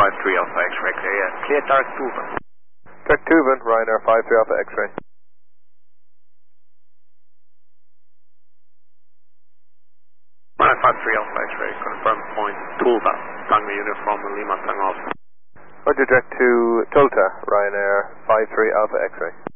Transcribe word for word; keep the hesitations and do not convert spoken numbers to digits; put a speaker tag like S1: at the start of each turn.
S1: five three Alpha X-ray, clear, yeah. Clear Tarek Tuvan.
S2: Tarek Tuvan, Ryanair five three Alpha X-ray.
S1: Ryanair five three Alpha X-ray, confirm point Tulva, Tango Uniform Lima Tango Alpha.
S2: Roger, direct to Tulta, Ryanair five three Alpha X-ray.